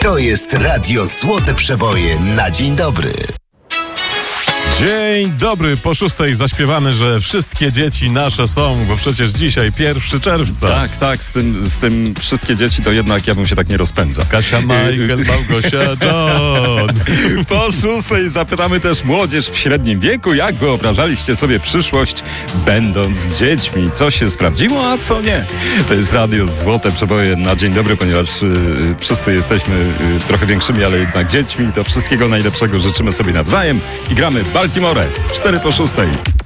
To jest Radio Złote Przeboje na dzień dobry. Dzień dobry, po 6 zaśpiewany, że wszystkie dzieci nasze są, bo przecież dzisiaj 1 czerwca. Tak, z tym wszystkie dzieci to jednak ja bym się tak nie rozpędzał. Kasia, Michael, Małgosia, John. Po 6 zapytamy też młodzież w średnim wieku, jak wyobrażaliście sobie przyszłość będąc z dziećmi. Co się sprawdziło, a co nie. To jest Radio Złote Przeboje na dzień dobry, ponieważ wszyscy jesteśmy trochę większymi, ale jednak dziećmi. To wszystkiego najlepszego życzymy sobie nawzajem i gramy Baltimore 4 po 6.